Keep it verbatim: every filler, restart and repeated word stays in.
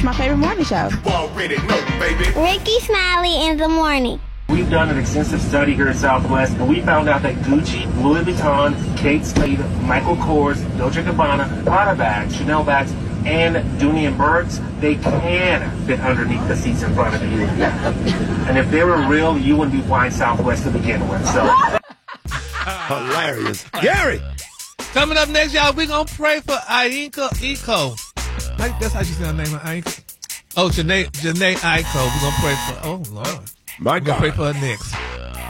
My favorite morning show. Already know, baby. Ricky Smiley in the morning. We've done an extensive study here at Southwest, and we found out that Gucci, Louis Vuitton, Kate Spade, Michael Kors, Dolce and Gabbana, Prada bags, Chanel bags, and Dooney and Burks, they can fit underneath the seats in front of you. And if they were real, you wouldn't be flying Southwest to begin with. So hilarious. Gary! Coming up next, y'all, we're going to pray for Ainka Eco. Like, that's how you say her name, Ainka? Oh, Janae, Janae Eiko. We're going to pray for, oh, Lord. My We're God. going to pray for her next.